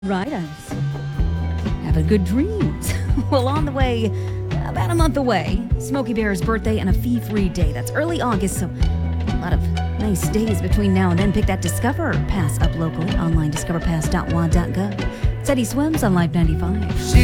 Right, I was having good dreams. Well, on the way, about a month away, Smokey Bear's birthday and a fee-free day. That's early August, so a lot of nice days between now and then. Pick that Discover Pass up locally, online discoverpass.wa.gov. It's Eddie Swims on Live 95.